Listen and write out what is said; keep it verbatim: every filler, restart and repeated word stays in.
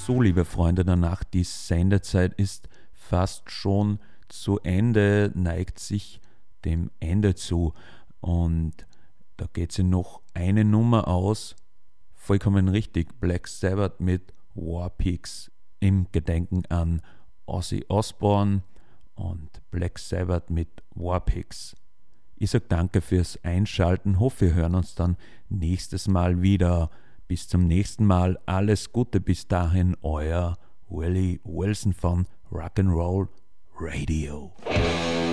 So, liebe Freunde der Nacht, die Sendezeit ist fast schon zu Ende, neigt sich dem Ende zu. Und da geht sie noch eine Nummer aus. Vollkommen richtig, Black Sabbath mit War Pigs im Gedenken an Ozzy Osbourne und Black Sabbath mit War Pigs. Ich sage danke fürs Einschalten, hoffe wir hören uns dann nächstes Mal wieder. Bis zum nächsten Mal, alles Gute bis dahin, euer Willie Wilson von Rock'n'Roll Radio.